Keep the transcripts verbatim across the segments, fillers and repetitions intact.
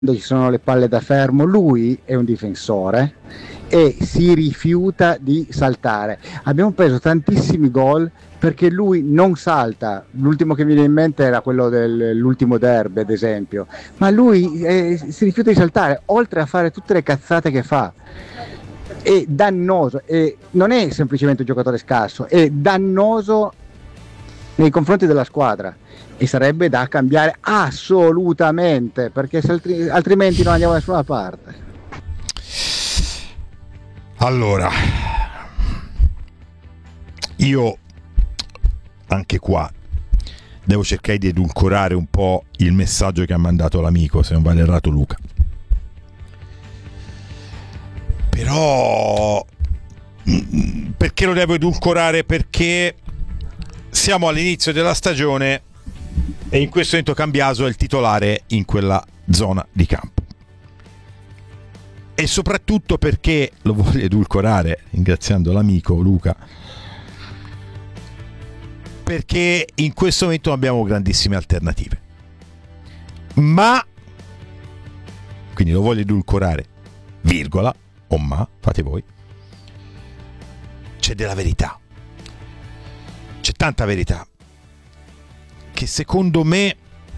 ci sono le palle da fermo, lui è un difensore e si rifiuta di saltare. Abbiamo preso tantissimi gol perché lui non salta. L'ultimo che mi viene in mente era quello dell'ultimo derby, ad esempio, ma lui eh, si rifiuta di saltare, oltre a fare tutte le cazzate che fa. È dannoso, e non è semplicemente un giocatore scarso, è dannoso nei confronti della squadra e sarebbe da cambiare assolutamente, perché se altri, altrimenti non andiamo da nessuna parte. Allora, io anche qua devo cercare di edulcorare un po' il messaggio che ha mandato l'amico, se non vado errato, Luca. Però perché lo devo edulcorare? Perché siamo all'inizio della stagione e in questo momento Cambiaso è il titolare in quella zona di campo, e soprattutto perché lo voglio edulcorare ringraziando l'amico Luca, perché in questo momento abbiamo grandissime alternative, ma quindi lo voglio edulcorare, virgola o ma, fate voi, c'è della verità, c'è tanta verità che secondo me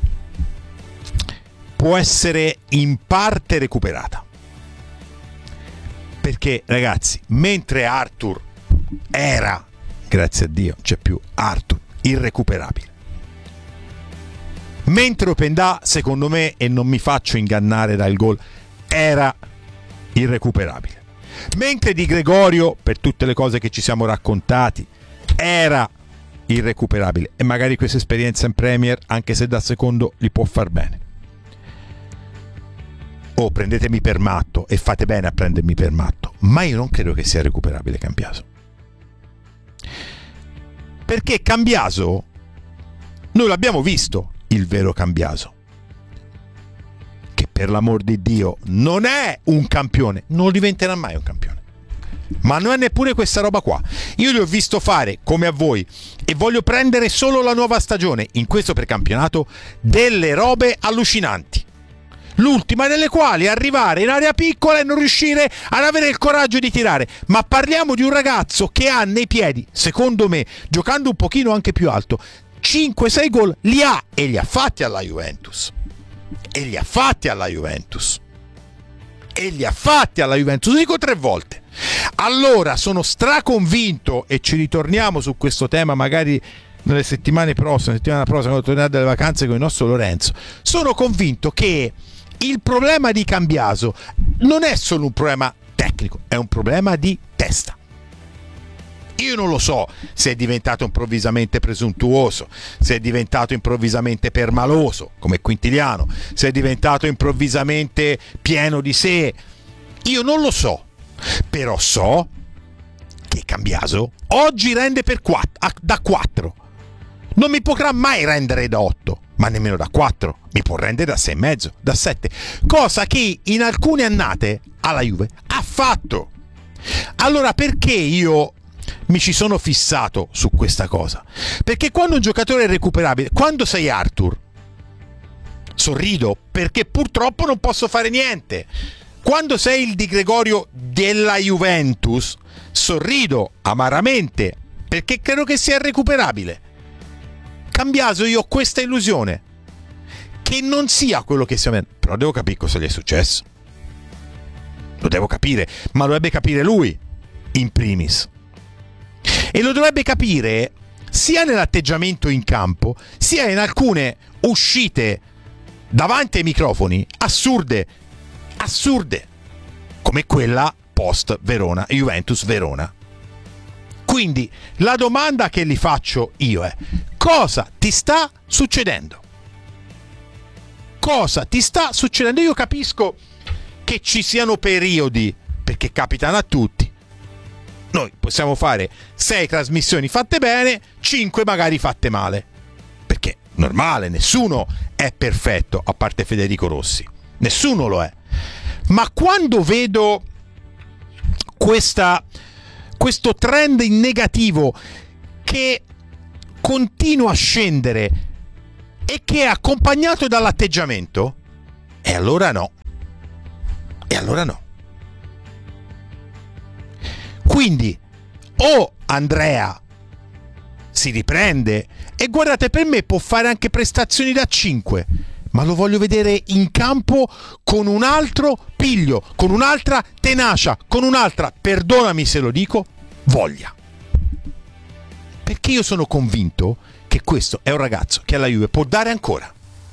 può essere in parte recuperata, perché ragazzi, mentre Arthur era, grazie a Dio c'è più Arthur, irrecuperabile, mentre Openda, secondo me, e non mi faccio ingannare dal gol, era irrecuperabile, mentre Di Gregorio, per tutte le cose che ci siamo raccontati, era irrecuperabile, e magari questa esperienza in Premier, anche se da secondo, li può far bene. Oh, prendetemi per matto, e fate bene a prendermi per matto, ma io non credo che sia recuperabile Cambiaso, perché Cambiaso noi l'abbiamo visto, il vero Cambiaso, che per l'amor di Dio non è un campione, non diventerà mai un campione, ma non è neppure questa roba qua. Io li ho visto fare, come a voi, e voglio prendere solo la nuova stagione in questo precampionato, delle robe allucinanti, l'ultima delle quali è arrivare in area piccola e non riuscire ad avere il coraggio di tirare. Ma parliamo di un ragazzo che ha nei piedi, secondo me, giocando un pochino anche più alto, cinque sei gol li ha, e li ha fatti alla Juventus, e li ha fatti alla Juventus e li ha fatti alla Juventus, dico tre volte. Allora sono straconvinto, e ci ritorniamo su questo tema magari nelle settimane prossime, settimana prossima, quando tornerà dalle vacanze con il nostro Lorenzo. Sono convinto che il problema di Cambiaso non è solo un problema tecnico, è un problema di testa. Io non lo so se è diventato improvvisamente presuntuoso, se è diventato improvvisamente permaloso come Quintiliano, se è diventato improvvisamente pieno di sé, io non lo so, però so che Cambiaso oggi rende per quattro, da quattro, non mi potrà mai rendere da otto, ma nemmeno da quattro, mi può rendere da sei e mezzo, da sette, cosa che in alcune annate alla Juve ha fatto. Allora perché io mi ci sono fissato su questa cosa? Perché quando un giocatore è recuperabile, quando sei Arthur, sorrido perché purtroppo non posso fare niente. Quando sei il Di Gregorio della Juventus, sorrido amaramente perché credo che sia recuperabile. Cambiaso, io ho questa illusione che non sia quello che stiamo vedendo, però devo capire cosa gli è successo, lo devo capire, ma lo dovrebbe capire lui in primis, e lo dovrebbe capire sia nell'atteggiamento in campo sia in alcune uscite davanti ai microfoni assurde assurde come quella post Verona, Juventus Verona. Quindi la domanda che gli faccio io è: cosa ti sta succedendo? Cosa ti sta succedendo? Io capisco che ci siano periodi, perché capitano a tutti. Noi possiamo fare sei trasmissioni fatte bene, cinque magari fatte male, perché normale, nessuno è perfetto, a parte Federico Rossi, nessuno lo è. Ma quando vedo questa, questo trend in negativo che continua a scendere e che è accompagnato dall'atteggiamento, E allora no. E allora no. Quindi o Andrea si riprende, e guardate, per me può fare anche prestazioni da cinque, ma lo voglio vedere in campo con un altro piglio, con un'altra tenacia, con un'altra, perdonami se lo dico, voglia. Perché io sono convinto che questo è un ragazzo che alla Juve può dare ancora.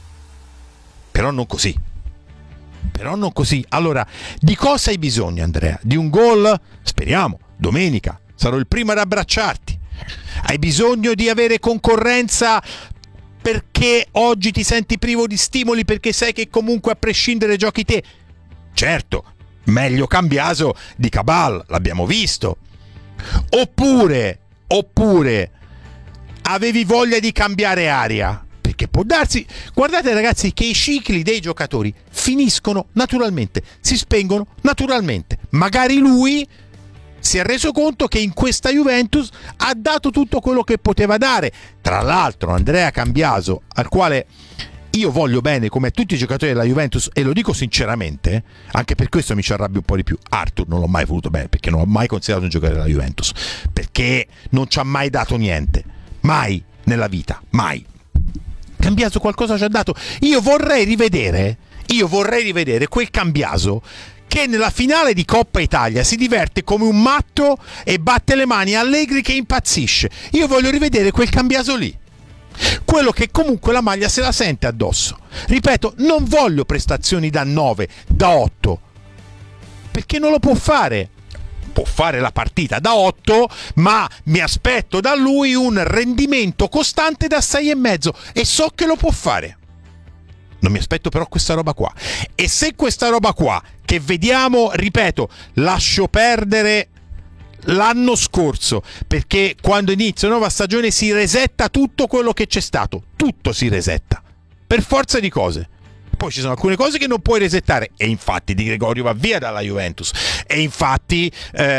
Però non così. Però non così. Allora, di cosa hai bisogno, Andrea? Di un gol? Speriamo, domenica sarò il primo ad abbracciarti. Hai bisogno di avere concorrenza perché oggi ti senti privo di stimoli, perché sai che comunque a prescindere giochi te? Certo, meglio Cambiaso di Cabal, l'abbiamo visto. Oppure, oppure avevi voglia di cambiare aria? Perché può darsi, guardate ragazzi, che i cicli dei giocatori finiscono naturalmente, si spengono naturalmente. Magari lui si è reso conto che in questa Juventus ha dato tutto quello che poteva dare. Tra l'altro Andrea Cambiaso, al quale io voglio bene come tutti i giocatori della Juventus, e lo dico sinceramente, anche per questo mi ci arrabbio un po' di più. Arthur non l'ho mai voluto bene, perché non l'ho mai considerato un giocatore della Juventus, perché non ci ha mai dato niente, mai nella vita, mai. Cambiaso qualcosa ci ha dato. Io vorrei rivedere, io vorrei rivedere quel Cambiaso che nella finale di Coppa Italia si diverte come un matto e batte le mani allegri che impazzisce. Io voglio rivedere quel Cambiaso lì, quello che comunque la maglia se la sente addosso. Ripeto, non voglio prestazioni da nove, da otto, perché non lo può fare. Può fare la partita da otto, ma mi aspetto da lui un rendimento costante da sei e mezzo, e so che lo può fare. Non mi aspetto però questa roba qua. E se questa roba qua, che vediamo, ripeto, lascio perdere l'anno scorso, perché quando inizia una nuova stagione si resetta tutto quello che c'è stato, tutto si resetta, per forza di cose. Poi ci sono alcune cose che non puoi resettare, e infatti Di Gregorio va via dalla Juventus, e infatti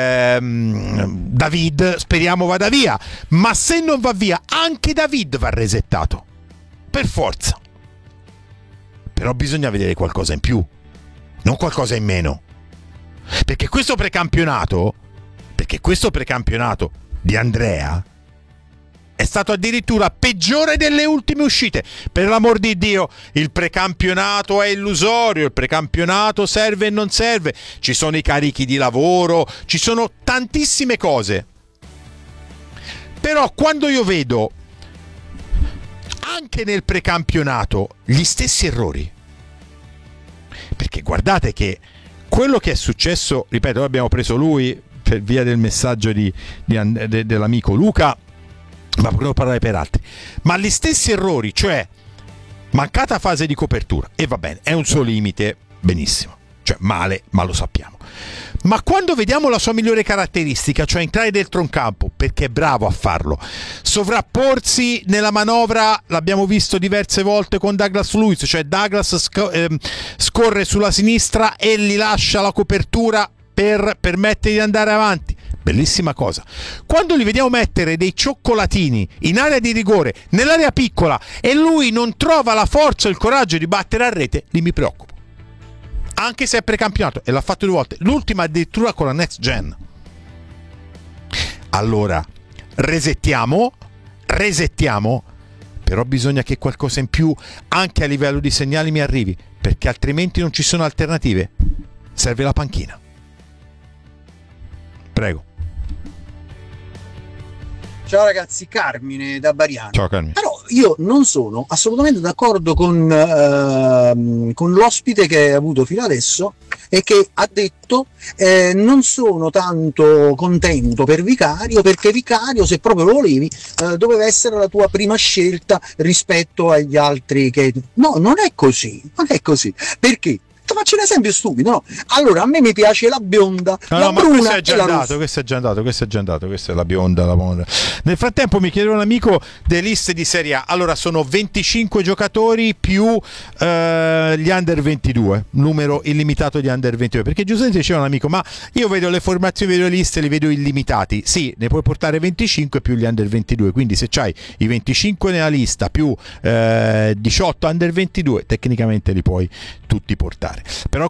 ehm, David speriamo vada via, ma se non va via anche David va resettato, per forza. Però bisogna vedere qualcosa in più, non qualcosa in meno, perché questo precampionato perché questo precampionato di Andrea è stato addirittura peggiore delle ultime uscite. Per l'amor di Dio, il precampionato è illusorio, il precampionato serve e non serve, ci sono i carichi di lavoro, ci sono tantissime cose. Però quando io vedo anche nel precampionato gli stessi errori, perché guardate che quello che è successo, ripeto, abbiamo preso lui per via del messaggio di, di, de, dell'amico Luca, ma potremmo parlare per altri, ma gli stessi errori, cioè mancata fase di copertura, e va bene, è un suo limite, benissimo, cioè male, ma lo sappiamo. Ma quando vediamo la sua migliore caratteristica, cioè entrare dentro un campo, perché è bravo a farlo, sovrapporsi nella manovra, l'abbiamo visto diverse volte con Douglas Luiz, cioè Douglas sc- ehm, scorre sulla sinistra e gli lascia la copertura per permettere di andare avanti. Bellissima cosa. Quando li vediamo mettere dei cioccolatini in area di rigore, nell'area piccola, e lui non trova la forza e il coraggio di battere a rete, lì mi preoccupo. Anche se è precampionato, e l'ha fatto due volte, l'ultima addirittura con la Next Gen. Allora resettiamo resettiamo però bisogna che qualcosa in più anche a livello di segnali mi arrivi, perché altrimenti non ci sono alternative. Serve la panchina. Prego. Ciao ragazzi, Carmine da Bariano. Ciao Carmine. Però io non sono assolutamente d'accordo con, uh, con l'ospite che hai avuto fino adesso e che ha detto eh, non sono tanto contento per Vicario, perché Vicario, se proprio lo volevi, uh, doveva essere la tua prima scelta rispetto agli altri che... No, non è così, non è così. Perché? Tra faccio un esempio stupido, no? Allora a me mi piace la bionda, no, la no, ma bruna questo è già e la andato, rossa. questo è già andato, questo è già andato, questa è la bionda, la bionda. Nel frattempo mi chiedeva un amico delle liste di Serie A. Allora sono venticinque giocatori più eh, gli under ventidue, numero illimitato di under ventidue, perché giustamente diceva un amico, ma io vedo le formazioni, vedo le liste, li vedo illimitati. Sì, ne puoi portare venticinque più gli under ventidue, quindi se c'hai i venticinque nella lista più eh, diciotto under ventidue, tecnicamente li puoi tutti portare. Però